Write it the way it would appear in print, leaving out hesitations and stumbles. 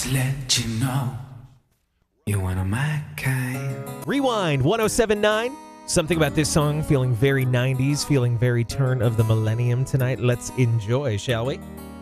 Just let you know you're one of my kind. Rewind 1079. Something about this song feeling very 90s, feeling very turn of the millennium tonight. Let's enjoy, shall we?